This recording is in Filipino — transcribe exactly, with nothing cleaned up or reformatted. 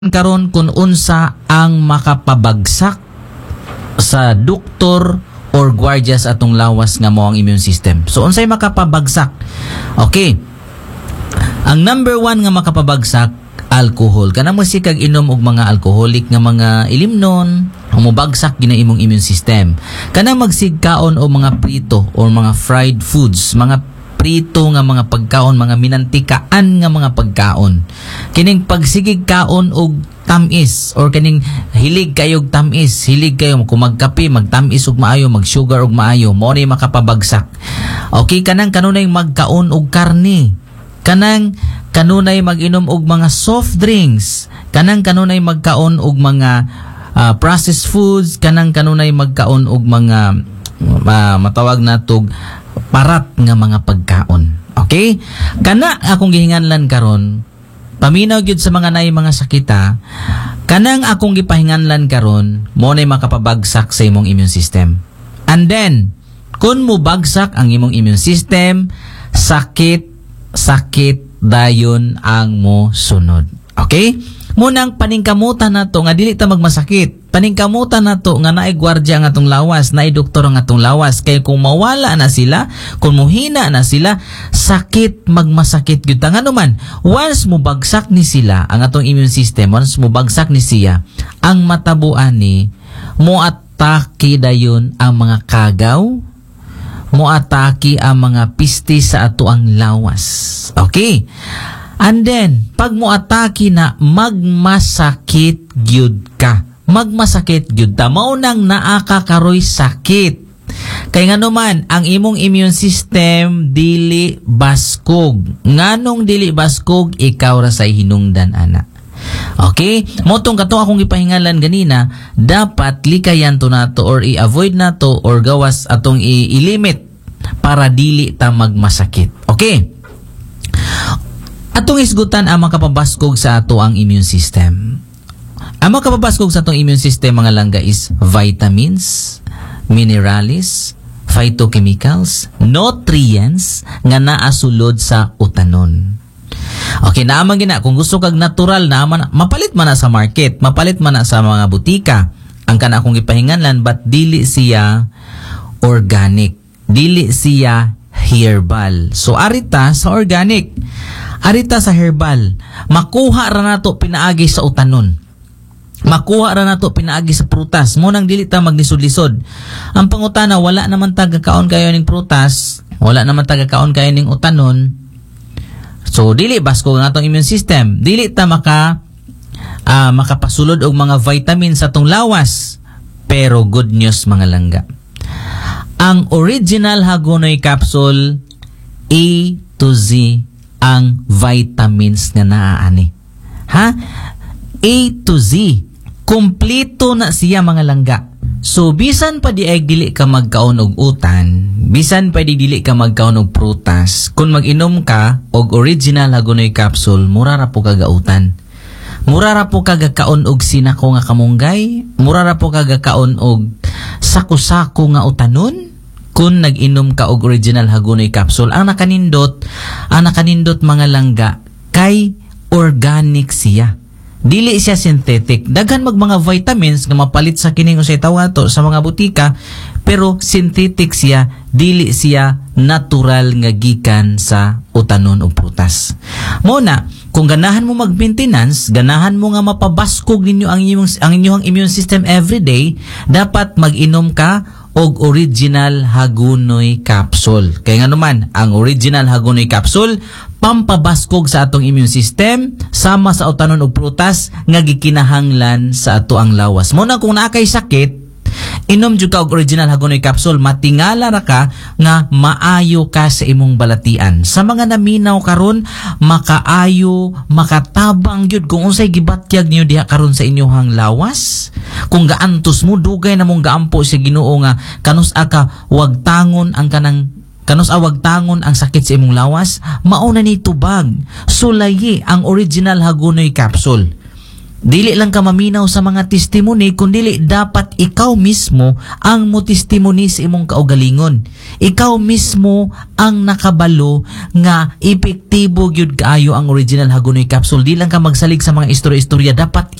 karon kung unsa ang makapabagsak sa doktor or gwardiya sa atong lawas nga mao ang immune system. So unsay makapabagsak? Okay. Ang number one nga makapabagsak, alcohol. Kanang masikag inom og mga alcoholic nga mga ilimnon, humubagsak gina imong immune system. Kanang magsigkaon o mga prito or mga fried foods, mga prito nga mga pagkaon, mga minantikaan nga mga pagkaon. Kining pagsigig kaon og tamis or kining hilig kayog tamis, hilig kayo kung magkape, magtamis og maayo, magsugar og maayo, mo ni makapabagsak. Okay, kanang kanunay magkaon og karne. Kanang kanunay mag-inom og mga soft drinks. Kanang kanunay magkaon og mga uh, processed foods, kanang kanunay magkaon og mga uh, matawag natog parat nga mga pagkaon. Okay? Kana akong gihinganlan karon, paminaw gyud sa mga nay mga sakita, kanang akong gipahinganlan karon, mo nay makapabagsak sa imong immune system. And then, kun mo bagsak ang imong immune system, sakit, sakit dayon ang mo sunod. Okay? Munang paningkamutan nato nga dili ta magmasakit. Paningkamutan nato nga naay gwardiya nga atong lawas, naay doktor nga atong lawas, kay kung mawala na sila, kung muhina na sila, sakit magmasakit gyud ta. Ngano man, once mo bagsak ni sila ang atong immune system, once mo bagsak ni siya, ang matabuan ni mo atake dayon ang mga kagaw, mo atake ang mga pisti sa ato ang lawas. Okay? And then, pag mo atake na, magmasakit gyud ka. Magmasakit gyud ta. Maunang naakakaroy sakit. Kay ngano man, ang imong immune system dili baskog. Nganong dili baskog, ikaw ra say hinungdan ana. Okay? Motong kato akong ipahingalan ganina, dapat likayan to nato or i-avoid nato or gawas atong i-limit para dili ta magmasakit. Okay? Atong isgutan ang makapabaskog sa ato ang immune system. Ang makapabaskog sa atong immune system mga langga is vitamins, minerals, phytochemicals, nutrients nga naa sulod sa utanon. Okay, naaman gina kung gusto kag natural naaman, mapalit man na sa market, mapalit man na sa mga butika. Ang kana akong gipahinganlan, but dili siya organic, dili siya herbal. So arita sa organic, arita sa herbal, makuha ra nato pinaagi sa utanon. Makuha ra nato pinaagi sa prutas. Mo nang dili ta maglisod-lisod. Ang pangutana, wala naman taga-kaon kayo ning prutas, wala naman taga-kaon kayo ning utanon. So dili basko nga atong immune system. Dili ta maka uh, makapasulod og mga vitamins sa atong lawas. Pero good news mga langga. Ang original Hagonoy capsule, A to Z ang vitamins nga naaani. Ha? A to Z. Kompleto na siya mga langga. So, bisan pa di ay dili ka magkaon og utan, bisan pa di dili ka magkaon og prutas, kung mag-inom ka og original Hagonoy capsule, mura ra po kagautan. Mura ra po kagakaon og sinako nga kamunggay, mura ra po kagakaon og sako-sako nga utanon. Kung nag-inom ka og original Hagonoy capsule, ang nakanindot, ang nakanindot mga langga, kay organic siya. Dili siya synthetic. Daghan mag mga vitamins nga mapalit sa kining usay tawato sa mga butika, pero synthetic siya, dili siya natural nga gikan sa utanon o prutas. Muna, kung ganahan mo mag-maintenance, ganahan mo nga mapabaskog ninyo ang inyong ang inyong immune system everyday, dapat mag-inom ka og original Hagonoy capsule. Kaya nga naman, ang original Hagonoy capsule, pampabaskog sa atong immune system, sama sa utanon og prutas, nga gikinahanglan sa ato ang lawas. Muna kung naakay sakit, inom jud ka og original Hagonoy capsule, matingala ra ka nga maayo ka sa imong balatian. Sa mga naminaw karon, makaayo, makatabang gyud kung unsay gibatyag niyo diha karon sa inyong lawas. Kung gaantos mo, dugay na mong gaampo sa Ginoo nga kanus aka wag tangon ang kanang kanus awag tangon ang sakit sa imong lawas, mauna ni tubag. Sulayi ang original Hagonoy capsule. Dili lang ka maminaw sa mga testimony, kundi dapat ikaw mismo ang mo testimony sa imong kaugalingon. Ikaw mismo ang nakabalo nga epektibo gyud kaayo ang original Hagonoy Capsule. Di lang ka magsalig sa mga istorya-istorya, dapat